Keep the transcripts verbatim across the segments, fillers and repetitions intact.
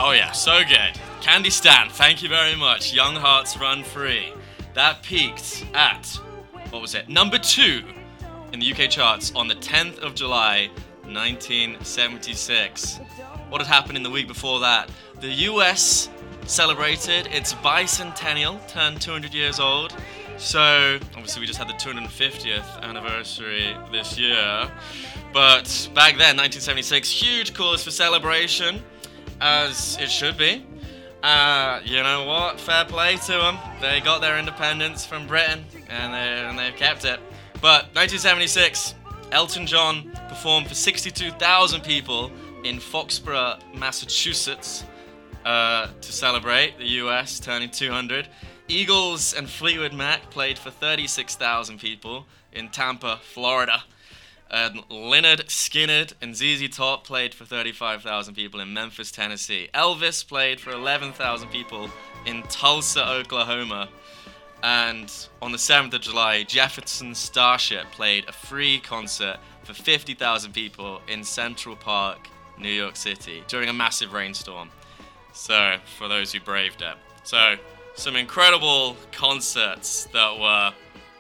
Oh yeah, so good. Candy Stan, thank you very much. Young Hearts Run Free. That peaked at, what was it, number two in the U K charts on the tenth of July, nineteen seventy-six. What had happened in the week before that? The U S celebrated its bicentennial, turned two hundred years old. So, obviously we just had the two hundred fiftieth anniversary this year. But back then, nineteen seventy-six, huge cause for celebration, as it should be. Uh, you know what? Fair play to them. They got their independence from Britain, and, they, and they've kept it. But nineteen seventy-six, Elton John performed for sixty-two thousand people in Foxborough, Massachusetts, uh, to celebrate the U S turning two hundred. Eagles and Fleetwood Mac played for thirty-six thousand people in Tampa, Florida. And Lynyrd Skynyrd and Z Z Top played for thirty-five thousand people in Memphis, Tennessee. Elvis played for eleven thousand people in Tulsa, Oklahoma. And on the seventh of July, Jefferson Starship played a free concert for fifty thousand people in Central Park, New York City, during a massive rainstorm. So, for those who braved it. So, some incredible concerts that were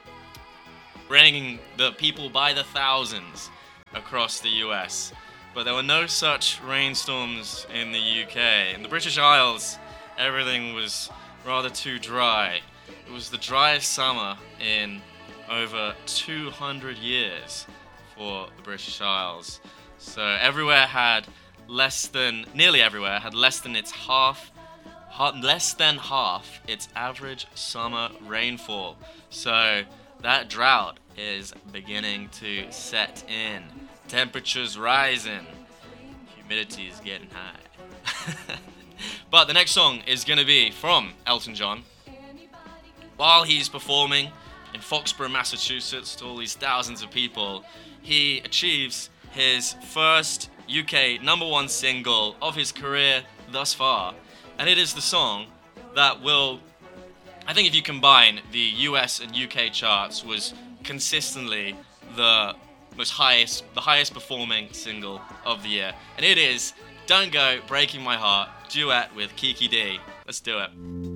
bringing the people by the thousands across the U S. But there were no such rainstorms in the U K. In the British Isles, everything was rather too dry. It was the driest summer in over two hundred years for the British Isles. So everywhere had less than, nearly everywhere had less than its half, half less than half its average summer rainfall. So that drought is beginning to set in. Temperatures rising. Humidity is getting high. But the next song is going to be from Elton John. While he's performing in Foxborough, Massachusetts to all these thousands of people, he achieves his first U K number one single of his career thus far. And it is the song that will, I think if you combine the U S and U K charts, was consistently the most highest, the highest performing single of the year. And it is Don't Go, Breaking My Heart, duet with Kiki D. Let's do it.